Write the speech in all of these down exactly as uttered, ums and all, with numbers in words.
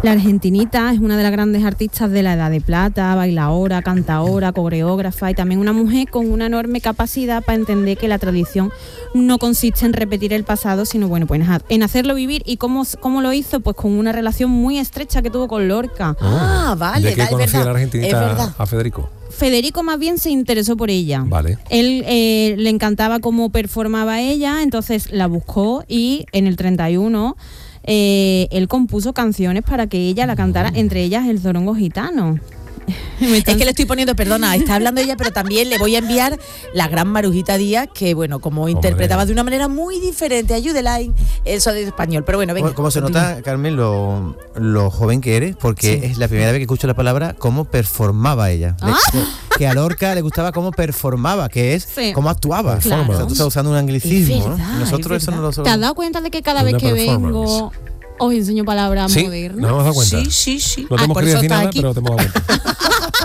La argentinita es una de las grandes artistas de la Edad de Plata, bailaora, cantaora, coreógrafa y también una mujer con una enorme capacidad para entender que la tradición no consiste en repetir el pasado, sino bueno, pues en hacerlo vivir. ¿Y cómo, cómo lo hizo? Pues con una relación muy estrecha que tuvo con Lorca. Ah, vale, ¿De qué da, es conocía verdad, la argentinita es verdad. a Federico? Federico más bien se interesó por ella. Vale. Él eh, le encantaba cómo performaba ella, entonces la buscó y en el treinta y uno eh, él compuso canciones para que ella la cantara, entre ellas El Zorongo Gitano. Es que le estoy poniendo, perdona, está hablando ella, pero también le voy a enviar la gran Marujita Díaz, que bueno, como interpretaba Hombre. de una manera muy diferente a Yudeline, eso de español, pero bueno, venga. Como se continúa. nota, Carmen, lo, lo joven que eres, porque Sí. es la primera vez que escucho la palabra cómo performaba ella. Le- Ah. que a Lorca le gustaba cómo performaba, que es Sí. cómo actuaba. Claro. O sea, tú estás usando un anglicismo, Es ¿no? verdad, Nosotros es eso no lo ¿Te has sabemos. dado cuenta de que cada Una vez que performance. vengo os enseño palabras Sí, modernas? no hemos dado cuenta. Sí, sí, sí. No te Ah, hemos por querido eso decir está nada, aquí. pero te hemos dado cuenta.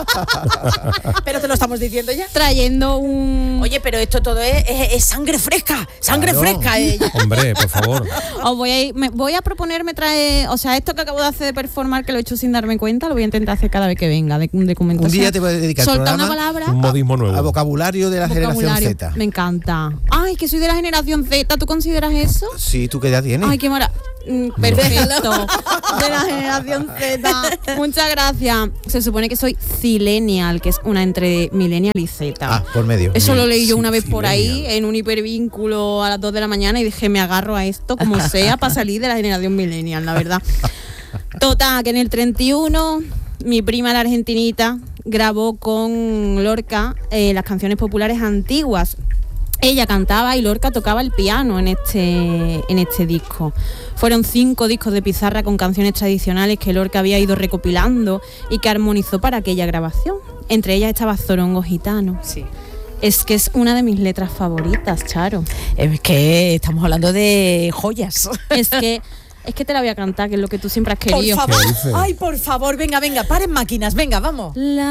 Pero te lo estamos diciendo ya. Trayendo un... Oye, pero esto todo es, es- es sangre fresca, sangre Claro. fresca ella. Hombre, por favor. Os voy a, ir- me, voy a proponerme traer, o sea, esto que acabo de hacer de performar, que lo he hecho sin darme cuenta, lo voy a intentar hacer cada vez que venga, de, de comentar. Un O sea, día te voy a dedicar el soltar una programa palabra, Un modismo nuevo. a vocabulario de la generación vocabulario. Z. Me encanta. Ay, que soy de la generación Z, ¿tú consideras eso? Sí, ¿tú qué edad tienes? Ay, qué maravilla. Perfecto. De la generación Z. Muchas gracias. Se supone que soy Zillennial, que es una entre Millennial y Z. Ah, por medio. Eso lo leí yo Sí, una vez por ahí Zillennial. en un hipervínculo a las dos de la mañana y dije, me agarro a esto como sea para salir de la generación millennial, la verdad. Total, que en el treinta y uno mi prima la argentinita grabó con Lorca eh, las canciones populares antiguas. Ella cantaba y Lorca tocaba el piano en este, en este disco. Fueron cinco discos de pizarra con canciones tradicionales que Lorca había ido recopilando y que armonizó para aquella grabación. Entre ellas estaba Zorongo Gitano. Sí. Es que es una de mis letras favoritas, Charo. Es que estamos hablando de joyas. Es que, es que te la voy a cantar, que es lo que tú siempre has Por querido. favor. ¿Qué dices? Ay, por favor, venga, venga, paren máquinas, venga, vamos. La